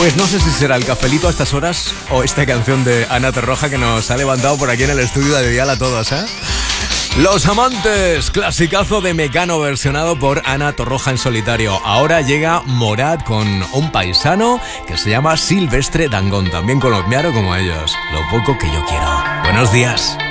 Pues no sé si será el cafelito a estas horas o esta canción de Ana Torroja que nos ha levantado por aquí en el estudio de Dial a todos, ¿eh? Los Amantes, clasicazo de Mecano versionado por Ana Torroja en solitario. Ahora llega Morat con un paisano que se llama Silvestre Dangond, también colombiano como ellos. Lo poco que yo quiero. Buenos días.